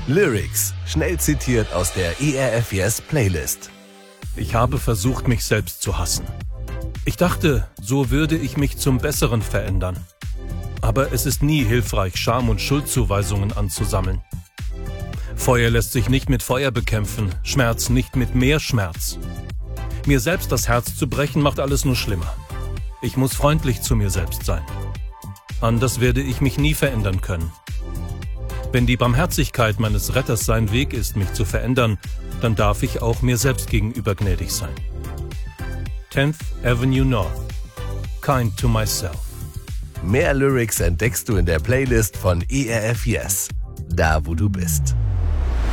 Lyrics, schnell zitiert aus der ERF Yes Playlist. Ich habe versucht, mich selbst zu hassen. Ich dachte, so würde ich mich zum Besseren verändern. Aber es ist nie hilfreich, Scham- und Schuldzuweisungen anzusammeln. Feuer lässt sich nicht mit Feuer bekämpfen, Schmerz nicht mit mehr Schmerz. Mir selbst das Herz zu brechen, macht alles nur schlimmer. Ich muss freundlich zu mir selbst sein. Anders werde ich mich nie verändern können. Wenn die Barmherzigkeit meines Retters sein Weg ist, mich zu verändern, dann darf ich auch mir selbst gegenüber gnädig sein. 10th Avenue North. Kind to myself. Mehr Lyrics entdeckst du in der Playlist von ERF Yes, da wo du bist.